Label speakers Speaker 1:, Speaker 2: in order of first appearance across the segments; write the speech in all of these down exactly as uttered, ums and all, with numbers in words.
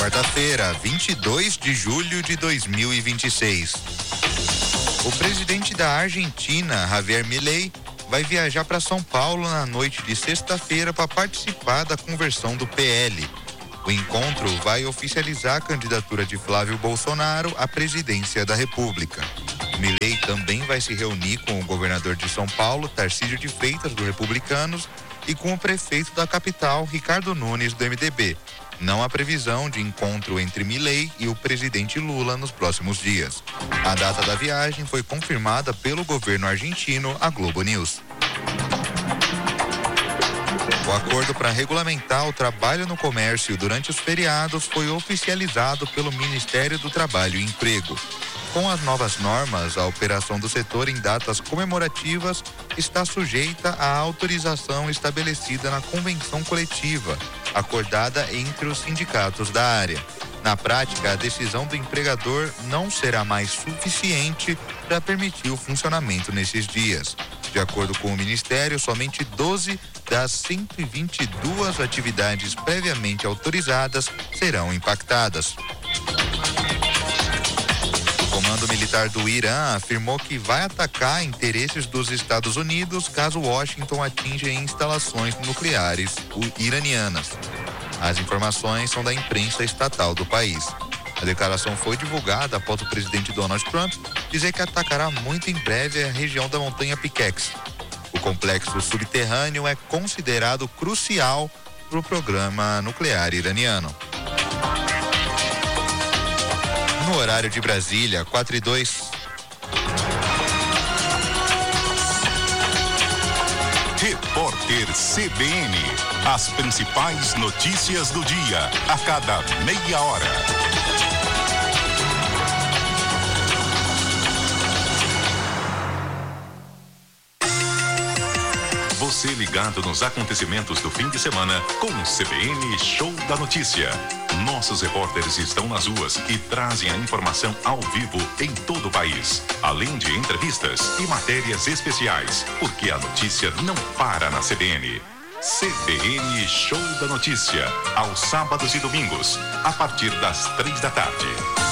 Speaker 1: quarta-feira, vinte e dois de julho de dois mil e vinte e seis. O presidente da Argentina, Javier Milei, vai viajar para São Paulo na noite de sexta-feira para participar da conversão do P L. O encontro vai oficializar a candidatura de Flávio Bolsonaro à presidência da República. Milei também vai se reunir com o governador de São Paulo, Tarcísio de Freitas, do Republicanos, e com o prefeito da capital, Ricardo Nunes, do M D B. Não há previsão de encontro entre Milei e o presidente Lula nos próximos dias. A data da viagem foi confirmada pelo governo argentino, a Globo News. O acordo para regulamentar o trabalho no comércio durante os feriados foi oficializado pelo Ministério do Trabalho e Emprego. Com as novas normas, a operação do setor em datas comemorativas está sujeita à autorização estabelecida na convenção coletiva, acordada entre os sindicatos da área. Na prática, a decisão do empregador não será mais suficiente para permitir o funcionamento nesses dias. De acordo com o Ministério, somente doze das cento e vinte e duas atividades previamente autorizadas serão impactadas. O Comando Militar do Irã afirmou que vai atacar interesses dos Estados Unidos caso Washington atinja instalações nucleares iranianas. As informações são da imprensa estatal do país. A declaração foi divulgada após o presidente Donald Trump dizer que atacará muito em breve a região da montanha Pickex. O complexo subterrâneo é considerado crucial para o programa nuclear iraniano. No horário de Brasília, quatro e dois.
Speaker 2: Repórter C B N. As principais notícias do dia, a cada meia hora. Você ligado nos acontecimentos do fim de semana com o C B N Show da Notícia. Nossos repórteres estão nas ruas e trazem a informação ao vivo em todo o país, além de entrevistas e matérias especiais, porque a notícia não para na C B N. C B N Show da Notícia, aos sábados e domingos, a partir das três da tarde.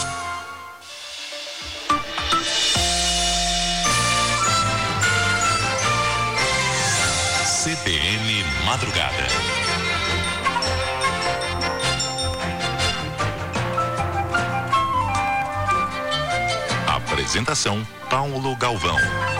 Speaker 2: C B N Madrugada. Apresentação Paulo Galvão.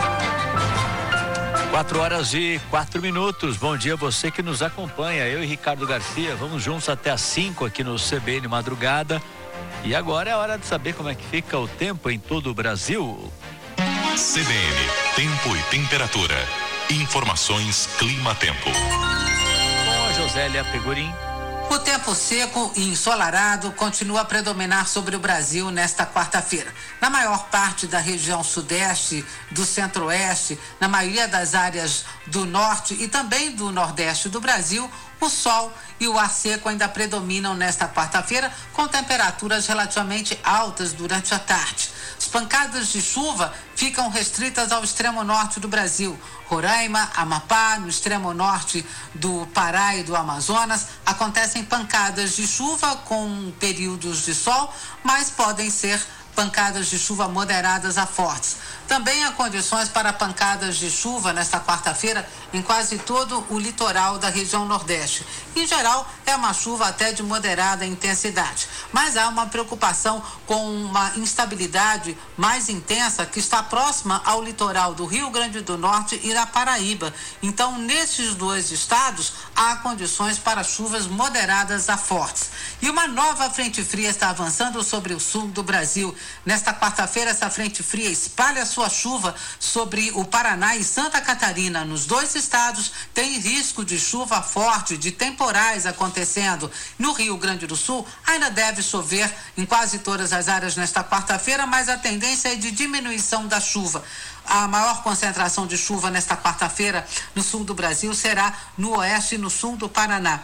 Speaker 3: Quatro horas e quatro minutos. Bom dia a você que nos acompanha. Eu e Ricardo Garcia, vamos juntos até às cinco aqui no C B N Madrugada. E agora é hora de saber como é que fica o tempo em todo o Brasil.
Speaker 2: C B N, tempo e temperatura. Informações Clima-Tempo.
Speaker 3: Com a Josélia Pegorim.
Speaker 4: O tempo seco e ensolarado continua a predominar sobre o Brasil nesta quarta-feira. Na maior parte da região sudeste, do centro-oeste, na maioria das áreas do norte e também do nordeste do Brasil, o sol e o ar seco ainda predominam nesta quarta-feira, com temperaturas relativamente altas durante a tarde. As pancadas de chuva ficam restritas ao extremo norte do Brasil. Roraima, Amapá, no extremo norte do Pará e do Amazonas, acontecem pancadas de chuva com períodos de sol, mas podem ser pancadas de chuva moderadas a fortes. Também há condições para pancadas de chuva nesta quarta-feira em quase todo o litoral da região Nordeste. Em geral, é uma chuva até de moderada intensidade, mas há uma preocupação com uma instabilidade mais intensa que está próxima ao litoral do Rio Grande do Norte e da Paraíba. Então, nesses dois estados, há condições para chuvas moderadas a fortes. E uma nova frente fria está avançando sobre o sul do Brasil. Nesta quarta-feira, essa frente fria espalha sua chuva sobre o Paraná e Santa Catarina. Nos dois estados, tem risco de chuva forte, de temporais acontecendo. No Rio Grande do Sul, ainda deve chover em quase todas as áreas nesta quarta-feira, mas a tendência é de diminuição da chuva. A maior concentração de chuva nesta quarta-feira no sul do Brasil será no oeste e no sul do Paraná.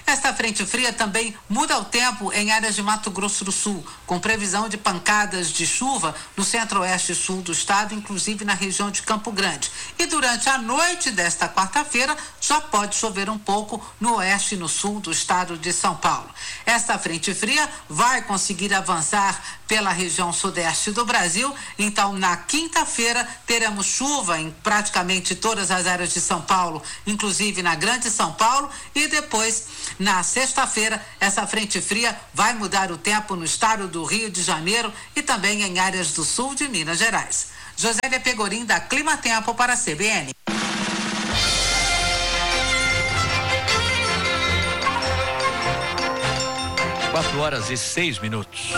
Speaker 4: Esta frente fria também muda o tempo em áreas de Mato Grosso do Sul, com previsão de pancadas de chuva no centro-oeste e sul do estado, inclusive na região de Campo Grande. E durante a noite desta quarta-feira já pode chover um pouco no oeste e no sul do estado de São Paulo. Esta frente fria vai conseguir avançar pela região sudeste do Brasil, então na quinta-feira teremos chuva em praticamente todas as áreas de São Paulo, inclusive na Grande São Paulo, e depois na sexta-feira essa frente fria vai mudar o tempo no estado do Rio de Janeiro e também em áreas do sul de Minas Gerais. Josélia Pegorim, da Clima Tempo para a C B N.
Speaker 3: Quatro horas e seis minutos.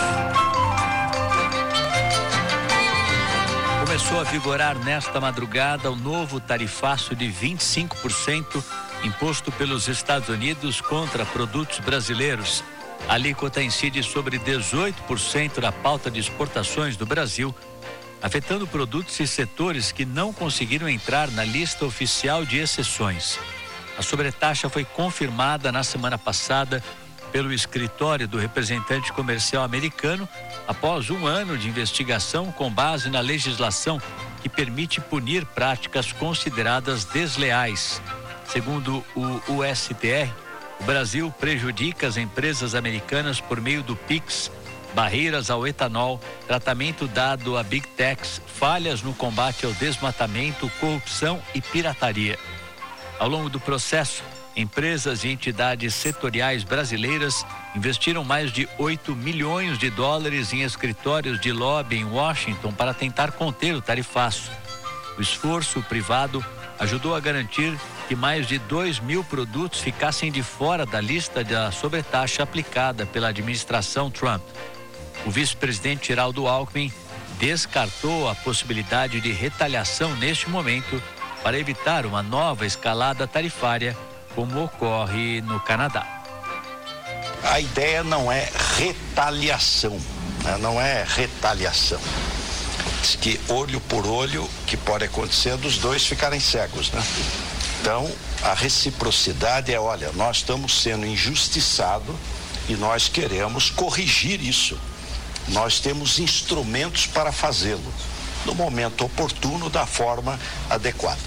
Speaker 3: Começou a vigorar nesta madrugada o novo tarifaço de vinte e cinco por cento imposto pelos Estados Unidos contra produtos brasileiros. A alíquota incide sobre dezoito por cento da pauta de exportações do Brasil, afetando produtos e setores que não conseguiram entrar na lista oficial de exceções. A sobretaxa foi confirmada na semana passada pelo escritório do representante comercial americano após um ano de investigação com base na legislação que permite punir práticas consideradas desleais. Segundo o U S T R, o Brasil prejudica as empresas americanas por meio do PIX, barreiras ao etanol, tratamento dado a Big Techs, falhas no combate ao desmatamento, corrupção e pirataria. Ao longo do processo, empresas e entidades setoriais brasileiras investiram mais de oito milhões de dólares em escritórios de lobby em Washington para tentar conter o tarifaço. O esforço privado ajudou a garantir que mais de dois mil produtos ficassem de fora da lista da sobretaxa aplicada pela administração Trump. O vice-presidente Geraldo Alckmin descartou a possibilidade de retaliação neste momento para evitar uma nova escalada tarifária, como ocorre no Canadá.
Speaker 5: A ideia não é retaliação, né? Não é retaliação. Diz que olho por olho, que pode acontecer dos dois ficarem cegos, né? Então, a reciprocidade é, olha, nós estamos sendo injustiçados e nós queremos corrigir isso. Nós temos instrumentos para fazê-lo, no momento oportuno, da forma adequada.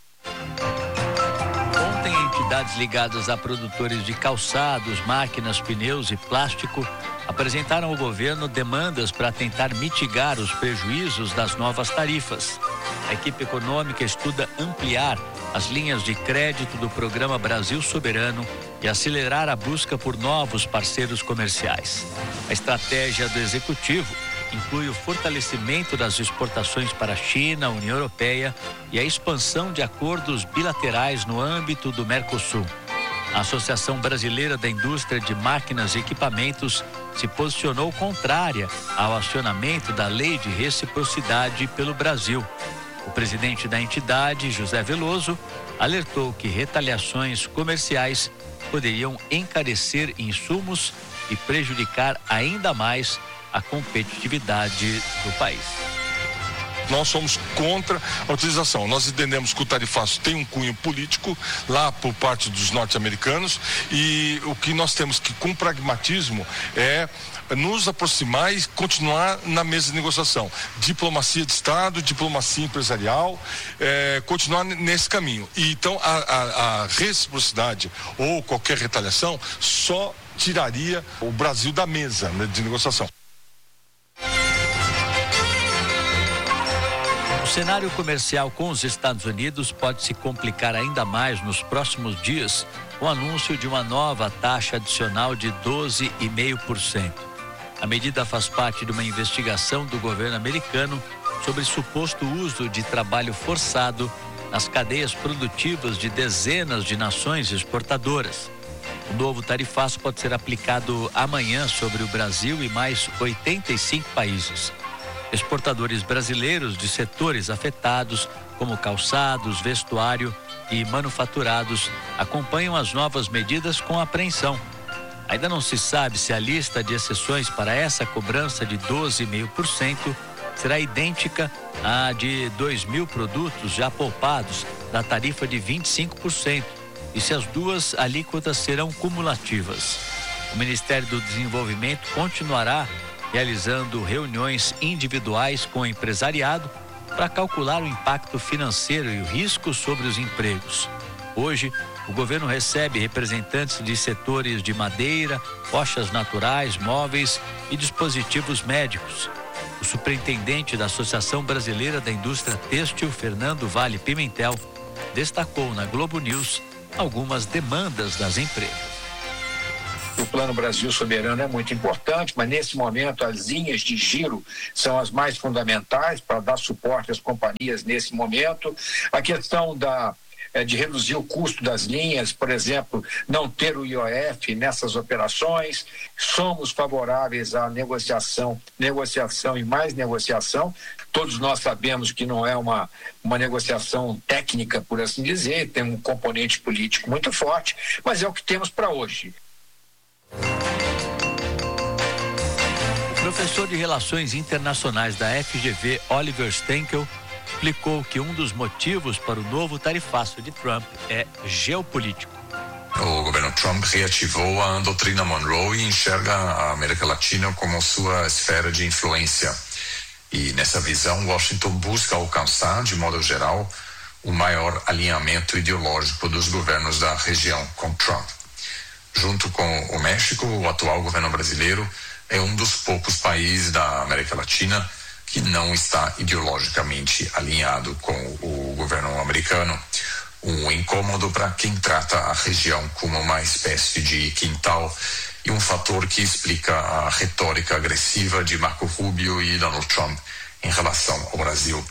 Speaker 3: Ontem, entidades ligadas a produtores de calçados, máquinas, pneus e plástico apresentaram ao governo demandas para tentar mitigar os prejuízos das novas tarifas. A equipe econômica estuda ampliar as linhas de crédito do Programa Brasil Soberano e acelerar a busca por novos parceiros comerciais. A estratégia do Executivo inclui o fortalecimento das exportações para a China, a União Europeia e a expansão de acordos bilaterais no âmbito do Mercosul. A Associação Brasileira da Indústria de Máquinas e Equipamentos se posicionou contrária ao acionamento da Lei de Reciprocidade pelo Brasil. O presidente da entidade, José Veloso, alertou que retaliações comerciais poderiam encarecer insumos e prejudicar ainda mais a competitividade do país.
Speaker 6: Nós somos contra a utilização. Nós entendemos que o tarifaço tem um cunho político lá por parte dos norte-americanos e o que nós temos que, com pragmatismo, é nos aproximar e continuar na mesa de negociação. Diplomacia de Estado, diplomacia empresarial, é, continuar nesse caminho. E então a, a, a reciprocidade ou qualquer retaliação só tiraria o Brasil da mesa, né, de negociação.
Speaker 3: O cenário comercial com os Estados Unidos pode se complicar ainda mais nos próximos dias com o anúncio de uma nova taxa adicional de doze vírgula cinco por cento. A medida faz parte de uma investigação do governo americano sobre suposto uso de trabalho forçado nas cadeias produtivas de dezenas de nações exportadoras. O novo tarifaço pode ser aplicado amanhã sobre o Brasil e mais oitenta e cinco países. Exportadores brasileiros de setores afetados, como calçados, vestuário e manufaturados, acompanham as novas medidas com apreensão. Ainda não se sabe se a lista de exceções para essa cobrança de doze vírgula cinco por cento será idêntica à de dois mil produtos já poupados da tarifa de vinte e cinco por cento, e se as duas alíquotas serão cumulativas. O Ministério do Desenvolvimento continuará realizando reuniões individuais com o empresariado para calcular o impacto financeiro e o risco sobre os empregos. Hoje, o governo recebe representantes de setores de madeira, rochas naturais, móveis e dispositivos médicos. O superintendente da Associação Brasileira da Indústria Têxtil, Fernando Vale Pimentel, destacou na Globo News algumas demandas das empresas.
Speaker 7: O Plano Brasil Soberano é muito importante, mas nesse momento as linhas de giro são as mais fundamentais para dar suporte às companhias nesse momento. A questão da É de reduzir o custo das linhas, por exemplo, não ter o I O F nessas operações. Somos favoráveis à negociação, negociação e mais negociação. Todos nós sabemos que não é uma, uma negociação técnica, por assim dizer, tem um componente político muito forte, mas é o que temos para hoje.
Speaker 3: O professor de Relações Internacionais da F G V, Oliver Stenkel, explicou que um dos motivos para o novo tarifaço de Trump é geopolítico.
Speaker 8: O governo Trump reativou a doutrina Monroe e enxerga a América Latina como sua esfera de influência. E nessa visão, Washington busca alcançar, de modo geral, o maior alinhamento ideológico dos governos da região com Trump. Junto com o México, o atual governo brasileiro é um dos poucos países da América Latina que não está ideologicamente alinhado com o governo americano. Um incômodo para quem trata a região como uma espécie de quintal e um fator que explica a retórica agressiva de Marco Rubio e Donald Trump em relação ao Brasil.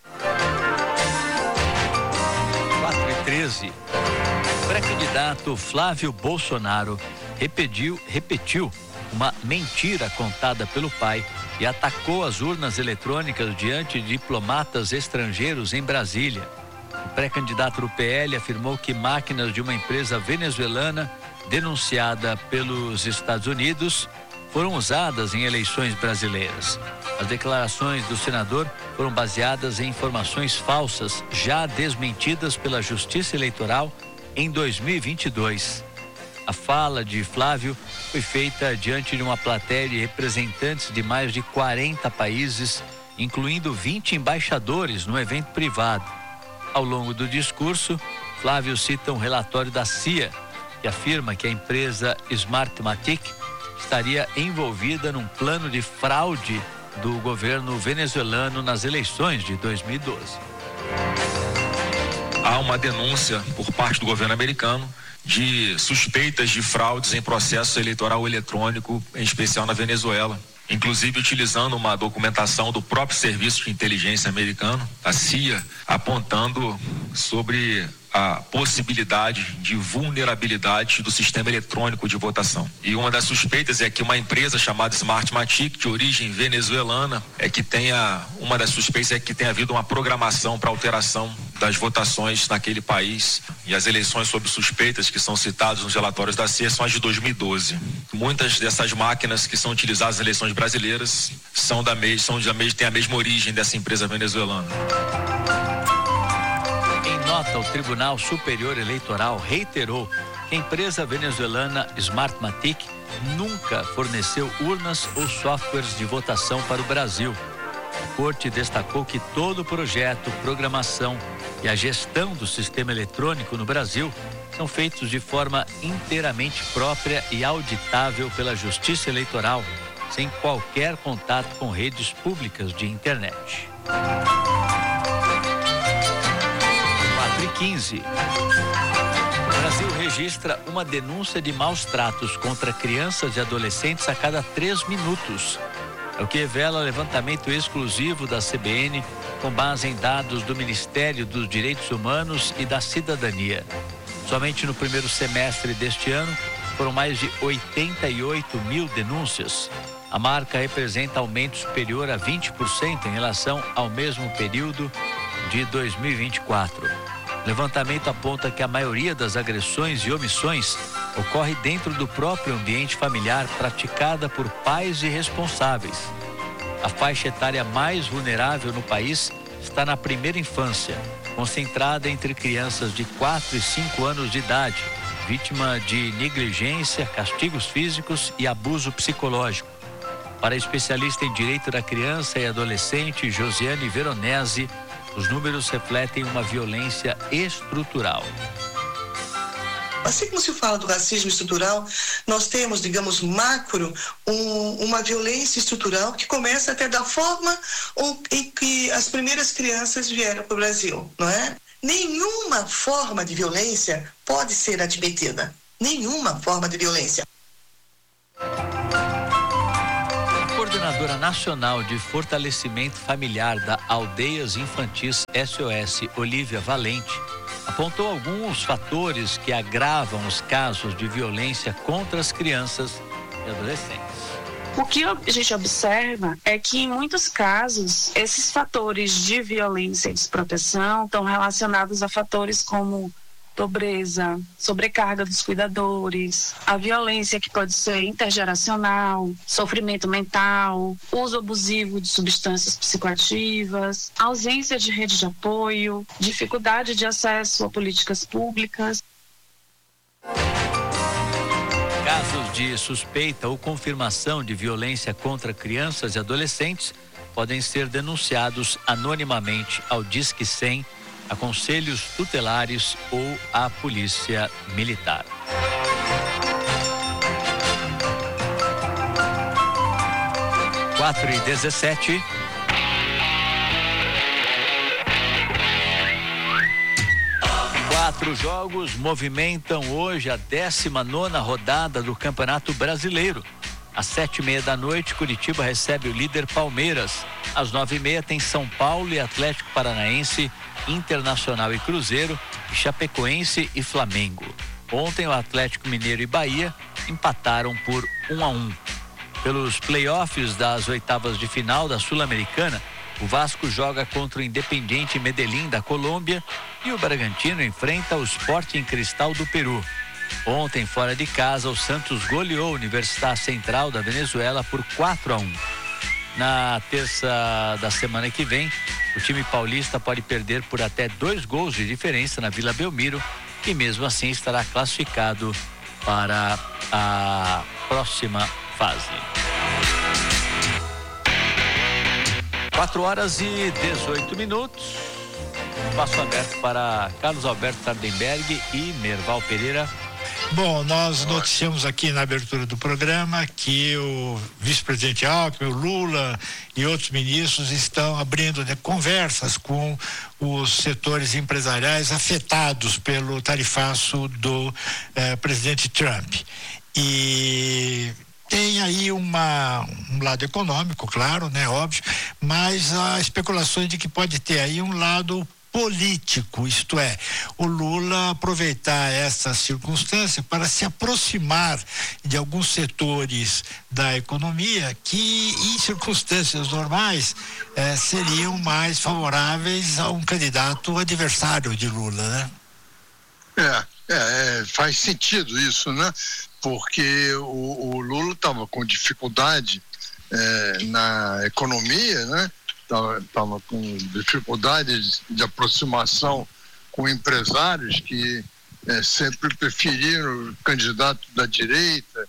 Speaker 3: quatro e treze. O pré-candidato Flávio Bolsonaro repetiu, repetiu uma mentira contada pelo pai e atacou as urnas eletrônicas diante de diplomatas estrangeiros em Brasília. O pré-candidato do P L afirmou que máquinas de uma empresa venezuelana denunciada pelos Estados Unidos foram usadas em eleições brasileiras. As declarações do senador foram baseadas em informações falsas, já desmentidas pela Justiça Eleitoral em dois mil e vinte e dois. A fala de Flávio foi feita diante de uma plateia de representantes de mais de quarenta países, incluindo vinte embaixadores no evento privado. Ao longo do discurso, Flávio cita um relatório da C I A, que afirma que a empresa Smartmatic estaria envolvida num plano de fraude do governo venezuelano nas eleições de dois mil e doze.
Speaker 9: Há uma denúncia por parte do governo americano de suspeitas de fraudes em processo eleitoral eletrônico, em especial na Venezuela, inclusive utilizando uma documentação do próprio Serviço de Inteligência americano, a C I A, apontando sobre a possibilidade de vulnerabilidade do sistema eletrônico de votação. E uma das suspeitas é que uma empresa chamada Smartmatic, de origem venezuelana, é que tenha, uma das suspeitas é que tenha havido uma programação para alteração das votações naquele país. E as eleições sob suspeitas que são citadas nos relatórios da C I A são as de dois mil e doze. Muitas dessas máquinas que são utilizadas nas eleições brasileiras são da mesma, são da mesma, têm a mesma origem dessa empresa venezuelana.
Speaker 3: Nota, o Tribunal Superior Eleitoral reiterou que a empresa venezuelana Smartmatic nunca forneceu urnas ou softwares de votação para o Brasil. A Corte destacou que todo o projeto, programação e a gestão do sistema eletrônico no Brasil são feitos de forma inteiramente própria e auditável pela Justiça Eleitoral, sem qualquer contato com redes públicas de internet. quinze. O Brasil registra uma denúncia de maus tratos contra crianças e adolescentes a cada três minutos. É o que revela o levantamento exclusivo da C B N com base em dados do Ministério dos Direitos Humanos e da Cidadania. Somente no primeiro semestre deste ano foram mais de oitenta e oito mil denúncias. A marca representa aumento superior a vinte por cento em relação ao mesmo período de dois mil e vinte e quatro. O levantamento aponta que a maioria das agressões e omissões ocorre dentro do próprio ambiente familiar, praticada por pais e responsáveis. A faixa etária mais vulnerável no país está na primeira infância, concentrada entre crianças de quatro e cinco anos de idade, vítima de negligência, castigos físicos e abuso psicológico. Para a especialista em direito da criança e adolescente, Josiane Veronese, os números refletem uma violência estrutural.
Speaker 10: Assim como se fala do racismo estrutural, nós temos, digamos, macro, um, uma violência estrutural que começa até da forma em que as primeiras crianças vieram para o Brasil, não é? Nenhuma forma de violência pode ser admitida. Nenhuma forma de violência.
Speaker 3: A coordenadora nacional de fortalecimento familiar da Aldeias Infantis S O S, Olívia Valente, apontou alguns fatores que agravam os casos de violência contra as crianças e adolescentes.
Speaker 11: O que a gente observa é que, em muitos casos, esses fatores de violência e desproteção estão relacionados a fatores como pobreza, sobrecarga dos cuidadores, a violência que pode ser intergeracional, sofrimento mental, uso abusivo de substâncias psicoativas, ausência de rede de apoio, dificuldade de acesso a políticas públicas.
Speaker 3: Casos de suspeita ou confirmação de violência contra crianças e adolescentes podem ser denunciados anonimamente ao Disque cem, a conselhos tutelares ou à Polícia Militar. quatro e dezessete. Quatro jogos movimentam hoje a décima nona rodada do Campeonato Brasileiro. Às sete e meia da noite, Curitiba recebe o líder Palmeiras. Às nove e meia tem São Paulo e Atlético Paranaense, Internacional e Cruzeiro, e Chapecoense e Flamengo. Ontem o Atlético Mineiro e Bahia empataram por um a um. Pelos playoffs das oitavas de final da Sul-Americana, o Vasco joga contra o Independiente Medellín da Colômbia e o Bragantino enfrenta o Sporting Cristal do Peru. Ontem, fora de casa, o Santos goleou a Universidade Central da Venezuela por quatro a um. Na terça da semana que vem, o time paulista pode perder por até dois gols de diferença na Vila Belmiro e mesmo assim estará classificado para a próxima fase. quatro horas e dezoito minutos. Passo aberto para Carlos Alberto Tardenberg e Merval Pereira.
Speaker 12: Bom, nós noticiamos aqui na abertura do programa que o vice-presidente Alckmin, o Lula e outros ministros estão abrindo, né, conversas com os setores empresariais afetados pelo tarifaço do eh, presidente Trump. E tem aí uma, um lado econômico, claro, né, óbvio, mas há especulações de que pode ter aí um lado político, isto é, o Lula aproveitar essa circunstância para se aproximar de alguns setores da economia que, em circunstâncias normais, eh, seriam mais favoráveis a um candidato adversário de Lula, né?
Speaker 6: É, é, faz sentido isso, né? Porque o, o Lula estava com dificuldade é, na economia, né? Estava com dificuldades de aproximação com empresários que é, sempre preferiram o candidato da direita,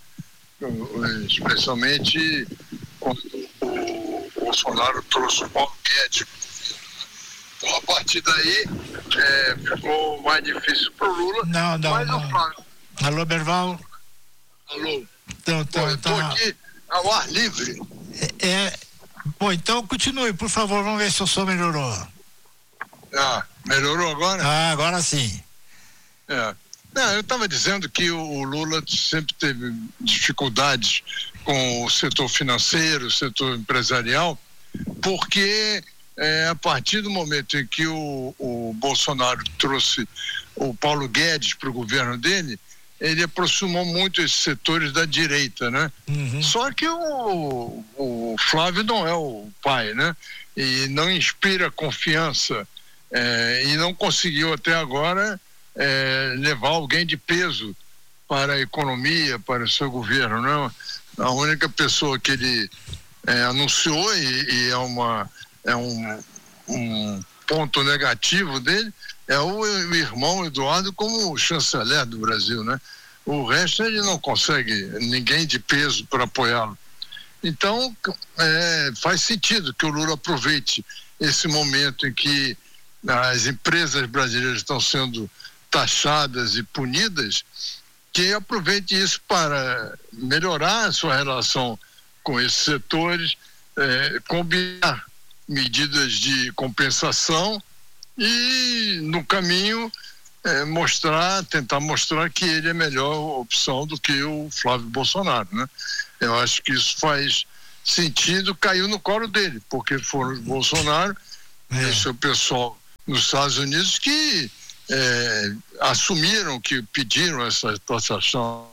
Speaker 6: especialmente quando o Bolsonaro trouxe o Paulo Guedes. Então, a partir daí, é, ficou mais difícil para o Lula.
Speaker 12: Não, não,
Speaker 6: mas
Speaker 12: não.
Speaker 6: Flávio...
Speaker 12: Alô, Berval?
Speaker 6: Alô?
Speaker 12: Então, então,
Speaker 6: Pô, eu estou
Speaker 12: tá.
Speaker 6: aqui ao ar livre.
Speaker 12: É... é... Bom, então continue, por favor, vamos ver se o som melhorou.
Speaker 6: Ah, melhorou agora?
Speaker 12: Ah, agora sim.
Speaker 6: É. Não, eu estava dizendo que o Lula sempre teve dificuldades com o setor financeiro, o setor empresarial, porque é, a partir do momento em que o, o Bolsonaro trouxe o Paulo Guedes para o governo dele, ele aproximou muito esses setores da direita, né? Uhum. Só que o, o Flávio não é o pai, né? E não inspira confiança é, e não conseguiu até agora é, levar alguém de peso para a economia, para o seu governo, né? A única pessoa que ele é, anunciou e, e é uma é um, um ponto negativo dele é o, o irmão Eduardo como chanceler do Brasil, né? O resto ele não consegue ninguém de peso para apoiá-lo. Então, é, faz sentido que o Lula aproveite esse momento em que as empresas brasileiras estão sendo taxadas e punidas, que aproveite isso para melhorar a sua relação com esses setores, é, combinar medidas de compensação e, no caminho, é, mostrar, tentar mostrar que ele é melhor opção do que o Flávio Bolsonaro, né? Eu acho que isso faz sentido, caiu no colo dele, porque foram os Bolsonaro é. e o seu pessoal nos Estados Unidos que é, assumiram, que pediram essa taxação.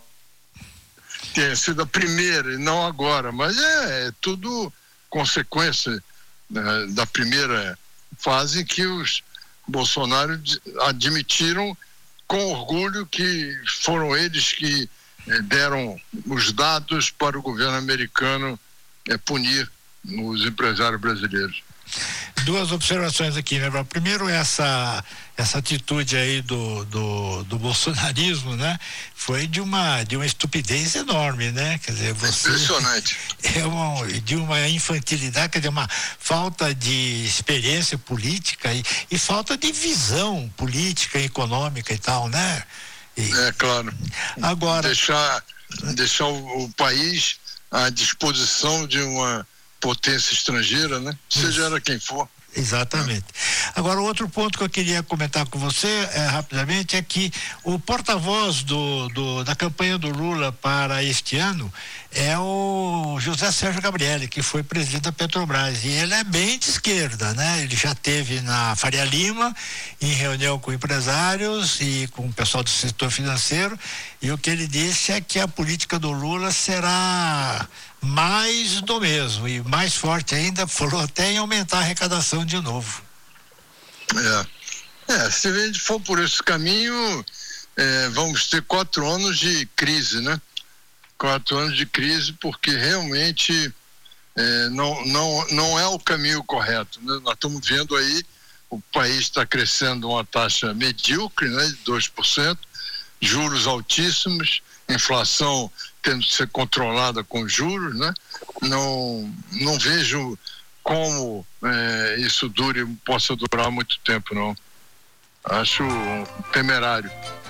Speaker 6: Tenha sido a primeira e não agora, mas é, é tudo consequência, né, da primeira fase que os Bolsonaro admitiram com orgulho que foram eles que eh, deram os dados para o governo americano eh, punir os empresários brasileiros.
Speaker 12: Duas observações aqui, né? Primeiro, essa essa atitude aí do, do, do bolsonarismo, né? Foi de uma de uma estupidez enorme, né? Quer dizer, você
Speaker 6: impressionante.
Speaker 12: É uma, de uma infantilidade, quer dizer, uma falta de experiência política e, e falta de visão política, econômica e tal, né? E,
Speaker 6: é claro.
Speaker 12: Agora
Speaker 6: deixar deixar o, o país à disposição de uma potência estrangeira, né? Seja ela quem for.
Speaker 12: Exatamente. Agora, outro ponto que eu queria comentar com você é, rapidamente é que o porta-voz do, do, da campanha do Lula para este ano é o José Sérgio Gabrielli, que foi presidente da Petrobras, e ele é bem de esquerda, né? Ele já esteve na Faria Lima em reunião com empresários e com o pessoal do setor financeiro, e o que ele disse é que a política do Lula será mais do mesmo e mais forte ainda, falou até em aumentar a arrecadação de novo.
Speaker 6: É, é se a gente for por esse caminho, é, vamos ter quatro anos de crise, né? Quatro anos de crise, porque realmente é, não, não, não é o caminho correto, né? Nós estamos vendo aí, o país está crescendo uma taxa medíocre, né? De dois por cento, juros altíssimos, inflação tendo que ser controlada com juros, né? Não, não vejo como é, isso dure, possa durar muito tempo, não. Acho temerário.